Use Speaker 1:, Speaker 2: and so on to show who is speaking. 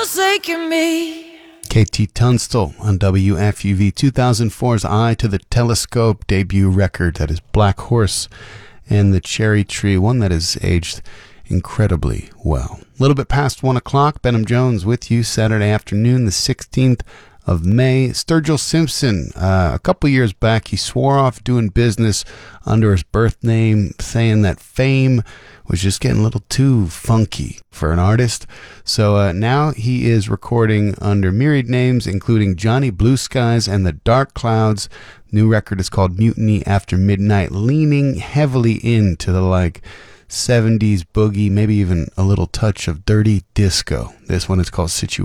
Speaker 1: forsaken me.
Speaker 2: KT Tunstall on WFUV 2004's Eye to the Telescope debut record. That is Black Horse and the Cherry Tree, one that has aged incredibly well. A little bit past 1 o'clock, Benham Jones with you Saturday afternoon, the 16th of May. Sturgill Simpson, a couple years back, he swore off doing business under his birth name, saying that fame was just getting a little too funky for an artist. So now he is recording under myriad names, including Johnny Blue Skies and the Dark Clouds. New record is called Mutiny After Midnight, leaning heavily into the 70s boogie, maybe even a little touch of dirty disco. This one is called Situation.